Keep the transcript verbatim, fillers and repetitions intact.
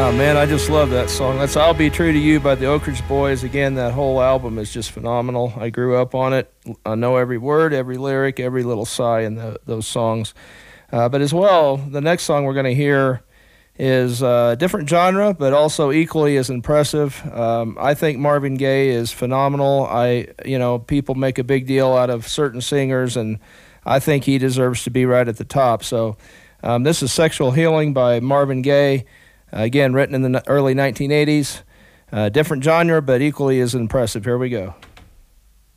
Oh, man, I just love that song. That's I'll Be True to You by the Oak Ridge Boys. Again, that whole album is just phenomenal. I grew up on it. I know every word, every lyric, every little sigh in the, those songs. Uh, but as well, the next song we're going to hear is a different genre, but also equally as impressive. Um, I think Marvin Gaye is phenomenal. I, you know, people make a big deal out of certain singers, and I think he deserves to be right at the top. So um, this is Sexual Healing by Marvin Gaye. Uh, again, written in the early nineteen eighties. Uh, different genre, but equally as impressive. Here we go.